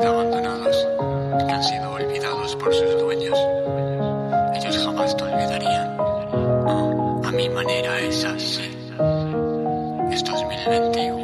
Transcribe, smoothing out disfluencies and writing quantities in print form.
sido abandonados, que han sido olvidados por sus dueños. Ellos jamás te olvidarían. A mi manera es así. Es 2021.